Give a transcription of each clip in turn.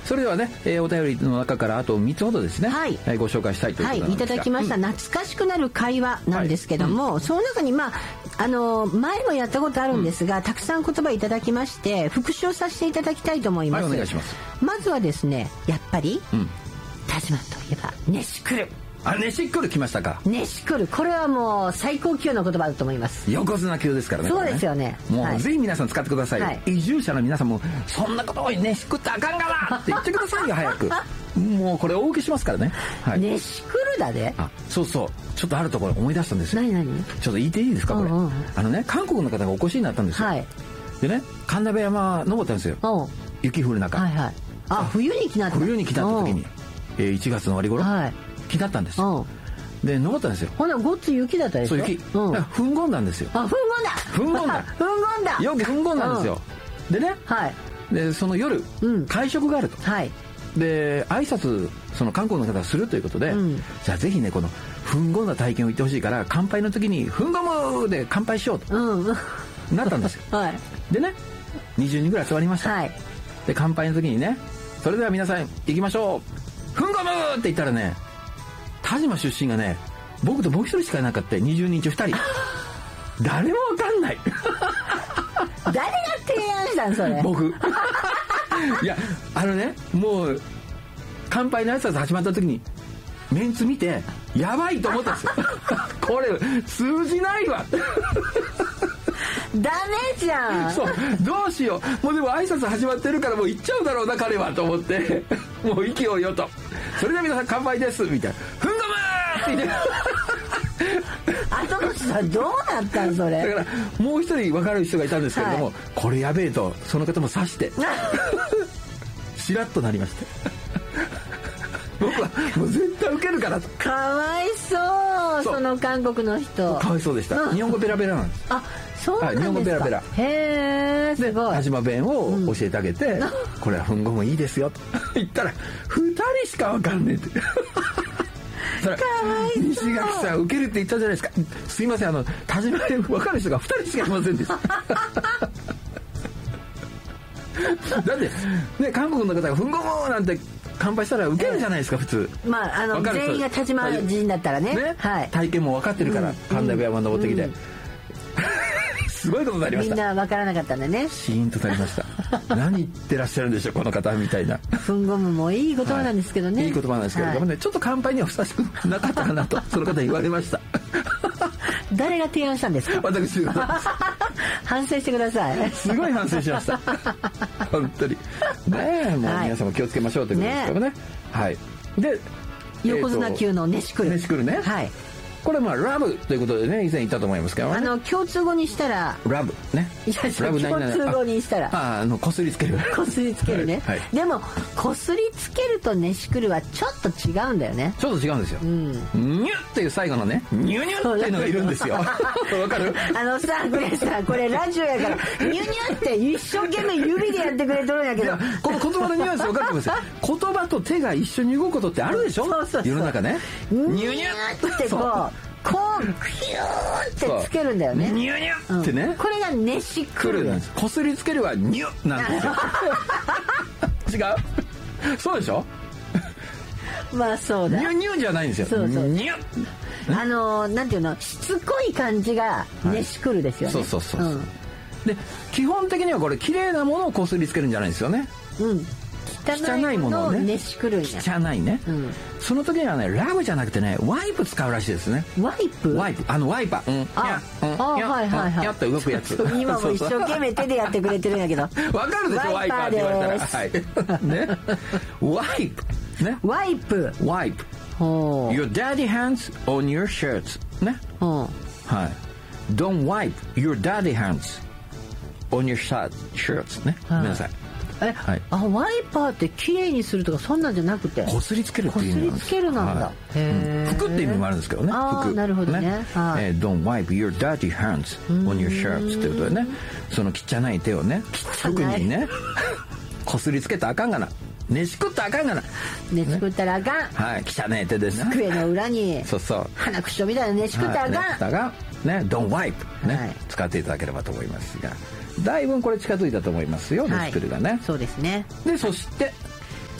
それではね、お便りの中からあと3つほどですね、 はいご紹介したいということなんですが、 いただきました、懐かしくなる会話なんですけども、その中に前もやったことあるんですが、たくさん言葉いただきまして復習させていただきたいと思います。 はい、お願いします。 まずはですね、やっぱり、田島といえばねし来る。 ねし来る来ましたか。 ねし来る、これはもう最高級の言葉だと思います。 横綱級ですからね。 そうですよね。 もう、ぜひ皆さん使ってください、 はい、 移住者の皆さんもそんなことをねし食ってあかんがなって言ってくださいよ早くもうこれお受けしますからね。 ねし来るだで。 そうそう、ちょっとあるところ思い出したんですよ。 何ちょっと言っていいですかこれ、韓国の方がお越しになったんですよ、でね、神田部山登ったんですよ、雪降る中、冬に来た時に、1月の終わり頃、来だったんですよ。で登ったんですよ。 ほなごっつ雪だったでしょ。 そう雪、ふんごんだんですよ。ふんごんだよくふんごんだんですよ。でね、でその夜、会食があると、で挨拶その韓国の方がするということで、じゃあぜひねこのふんごんだ体験を言ってほしいから乾杯の時にふんごむで乾杯しようと、なったんですよ。でね20人ぐらい座りました、で乾杯の時にね、それでは皆さん行きましょうふんごむって言ったらね、田島出身がね僕ともう一人しかいなかった20人中2人誰もわかんない誰が提案したんそれ。 僕いやもう乾杯の挨拶始まった時にメンツ見てやばいと思ったんですよこれ通じないわダメじゃん。 そうどうしよう、もうでも挨拶始まってるからもう行っちゃうだろうな彼はと思ってもう息をよと、それでは皆さん乾杯ですみたいな、ふんごむーって言って後の人はどうなったんそれ。 だからもう一人分かる人がいたんですけれども、これやべえとその方も察してしらっとなりまして僕はもう絶対ウケるからと。 かわいそう、その韓国の人かわいそうでした、日本語ペラペラなんです。 そうなんですか。 日本語ペラペラ。 へえ、すごい。 田島弁を教えてあげて、これはふんごもいいですよと言ったら2人しか分かんねえってそれ西垣さん受けるって言ったじゃないですか。すいません、田島弁分かる人が2人しかいませんでしただってね、韓国の方がふんごもなんて乾杯したら受けるじゃないですか普通。 全員が田島人だったらね、 体験も分かってるから神田部山登ってきて、すごいことになりました。 みんな分からなかったんだね。 シーンとなりました何言ってらっしゃるんでしょうこの方みたいな。 ふんごむもいい言葉なんですけどね、 いい言葉なんですけれどもね、ちょっと乾杯にはふさわしくなかったかなとその方言われました誰が提案したんですか。 私が反省してください。 すごい反省しました本当にねえ、もう皆さんも気をつけましょうということですけどね。で横綱級のねし来る。 ねし来るね。これラブということでね以前言ったと思いますけど、 共通語にしたらラブね。 ラブ共通語にしたらこすりつけるこすりつけるね、でもこすりつけるとねし来るはちょっと違うんだよね。 ちょっと違うんですよ、ニュッっていう最後のねニュニュっていうのがいるんですよわかる。 これラジオやからニュニュって一生懸命指でやってくれとるんやけど、 この言葉のニュアンス分かると思います言葉と手が一緒に動くことってあるでしょ。世の中ね、 ニュニュってこうキューってつけるんだよね。 ニュニュってね、 これがねし来るなんです。 こすりつけるはニュなんですよ違うそうでしょそうだ。 ニュニュじゃないんですよ。ニュなんていうの、しつこい感じがねし来るですよね。 そうで基本的にはこれ綺麗なものをこすりつけるんじゃないんですよね。汚いものをね、 ねし来るんや。 汚いね、その時にはねラブじゃなくてねワイプ使うらしいですね。 ワイプワイパーやって動くやつ今も一生懸命手でやってくれてるんやけどわかるでしょワイパーって言われたらねワイプね、 ワイプ Your daddy hands on your shirts ね、Don't wipe your daddy hands on your shirts ね、ごめんなさい。 ワイパーってきれいにするとかそんなんじゃなくてこすりつけるっていう意味なんです。 こすりつけるなんだ。 服って意味もあるんですけどね。服。 なるほどね。 Don't wipe your dirty hands on your shirts ってことでね、その汚い手をね服にねこすりつけたらあかんがな、ねし食ったらあかんがな、 ねし食ったらあかん、 汚い手ですね。 机の裏にそう鼻くしょみたいなねし食ったらあかんね、Don't wipe ね、使っていただければと思いますが、だいぶこれ近づいたと思いますよ、ねしくるがね。 そうですね。 でそして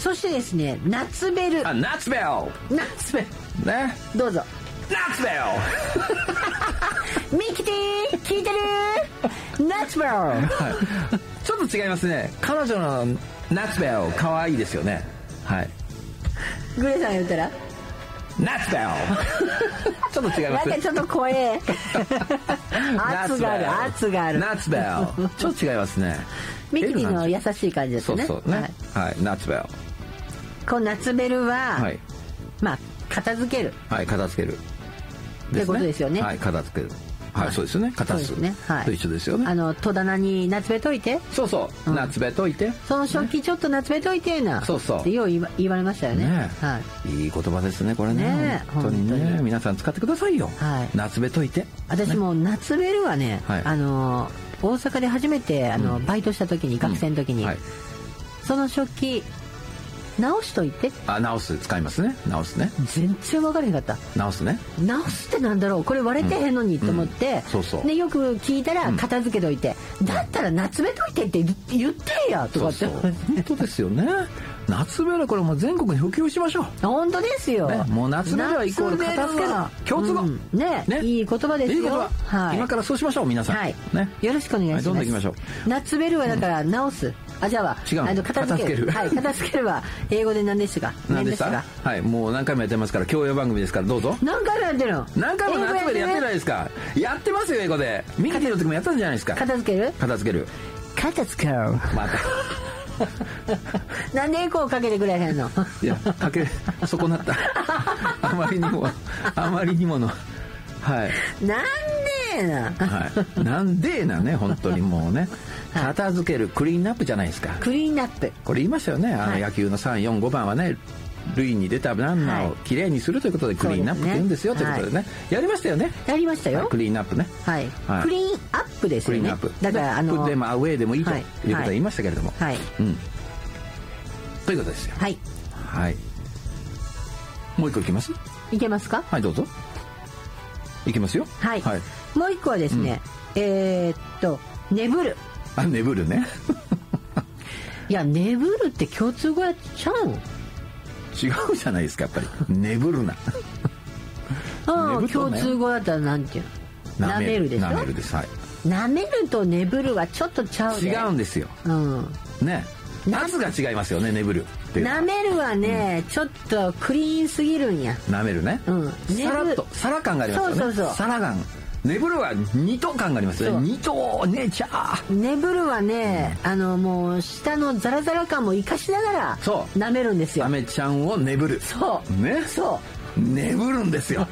そしてですね、夏ベル。 夏ベル。 夏ベル。 ね。 どうぞ。 夏ベル。ミキティ聞いてる？夏ベル。 ちょっと違いますね。彼女の夏ベル可愛いですよね。はい。 グレさん言ったら？ 夏ベル。ちょっと違います。 なんかちょっと声。圧がある、圧がある。 夏ベル。ちょっと違いますね。 ミキティの優しい感じですね。 そうね。はい。夏ベル。 この夏ベルは、まあ片付ける。 はい、片付ける。 ってことですよね。 はい、片付ける。はい、そうですね。片付けると一緒ですよね。 戸棚に夏べといて。 そうそう。夏べといて。 その食器ちょっと夏べといてな。 そうそう。 ってよう言われましたよね。 いい言葉ですね、これね。本当にね、皆さん使ってくださいよ。夏べといて。 私も夏ベルはね、大阪で初めてバイトした時に、学生の時に、その食器直しといて。 直す、使いますね。直すね。 全然分からへんかった。 直すね。 直すってなんだろう、これ割れてへんのにと思って、でよく聞いたら片付けといて、だったら夏べといてって言ってやとかって。 本当ですよね。夏ベルこれもう全国に普及しましょう。 本当ですよ。 もう夏ベルはイコール片付ける。共通語。 ね、いい言葉ですよ。 いい言葉。今からそうしましょう、皆さん。 はい。よろしくお願いします。 どんどん行きましょう。 夏ベルはだから直す。じゃあ片付ける。はい、片付けるは英語で何ですか？ 何ですか？はい、もう何回もやってますから、教養番組ですからどうぞ。 何回もやってるの？ 何回も夏ベルやってないですか？やってますよ、英語で。ミキティの時もやったんじゃないですか。 片付ける？ 片付ける。 片付ける。 また。 なんでエコーかけてくれへんの？ いや、損なった。あまりにもの。はい。 なんでな。 はい。なんでなね、本当にもうね。片付ける、クリーンアップじゃないですか。 クリーンアップ。 これ言いましたよね。野球の3、4、5番はね、塁に出たランナーをきれいにするということでクリーンアップって言うんですよということでね。やりましたよね。 やりましたよ。 クリーンアップね。 はい。クリーンアップですよね。 クリーンアップ。 だからアップでもアウェーでもいいということは言いましたけれども。はい。ということですよ。 はい。 はい。もう一個いきます？ いけますか？ はい、どうぞ。いきますよ。 はい。もう一個はですね、眠る。 眠るね。 いや、眠るって共通語やっちゃうの？ 違うじゃないですか、やっぱり。眠るな。 共通語だったらなんていうの？舐めるでしょ？ 舐めるです。はい。 舐めると眠るはちょっとちゃうね。 違うんですよ。ね。圧が違いますよね、眠るっていう。 舐めるはね、ちょっとクリーンすぎるんや。 舐めるね。さらっと、さら感がありますよね。そう。さら感。眠るは二と感がありますよね。二とねちゃ眠るはね、もう下のザラザラ感も生かしながら舐めるんですよ。 アメちゃんを眠る。 そうね。 そう眠るんですよ。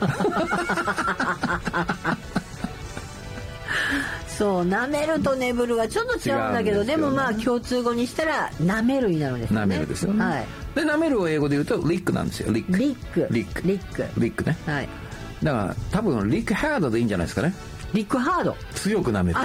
そう、舐めると眠るはちょっと違うんだけど、でもまあ共通語にしたら舐めるになるんですよね。 舐めるですよね。はい。で舐めるを英語で言うとリックなんですよ。リックね。はい。だから多分リックハードでいいんじゃないですかね。 リックハード。 強く舐める。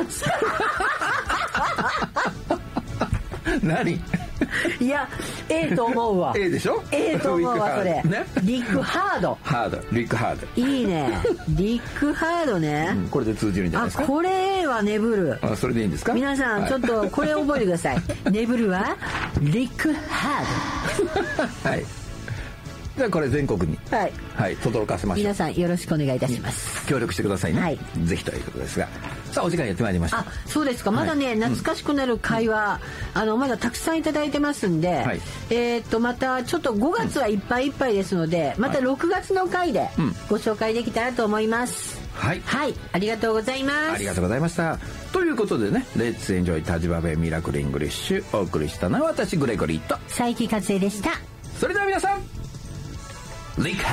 何？ いや、と思うわ。 でしょ？ と思うわ、それ。ね。リックハード。 リックハード。 いいね。リックハードね。 これで通じるんじゃないですか。 これは眠る。 それでいいんですか？ 皆さんちょっとこれ覚えてください。眠るはリックハード。 はい。じゃあこれ全国に轟かせましょう。 皆さんよろしくお願いいたします。 協力してくださいね。はい。ぜひということですが、さあお時間やってまいりました。 そうですか。まだね、懐かしくなる会話、まだたくさんいただいてますんで、またちょっと5月はいっぱいいっぱいですので、また6月の回でご紹介できたらと思います。はい。はい。ありがとうございます。 ありがとうございました。ということでね、レッツエンジョイタジバベミラクルイングリッシュお送りしたのは私グレゴリーと佐伯和恵でした。 それでは皆さん。リックハ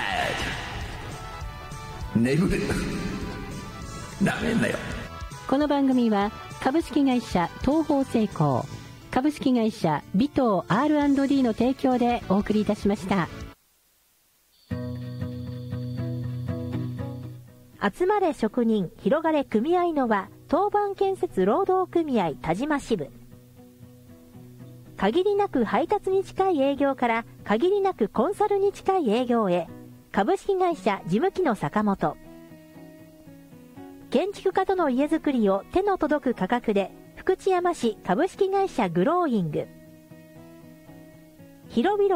ード眠るなめんなよ。 この番組は株式会社東方成功、株式会社尾藤 R&D の提供でお送りいたしました。 集まれ職人、広がれ組合の輪、当番建設労働組合田島支部。限りなく配達に近い営業から限りなくコンサルに近い営業へ。株式会社事務機の坂本。建築家との家づくりを手の届く価格で福知山市株式会社グローイング。広々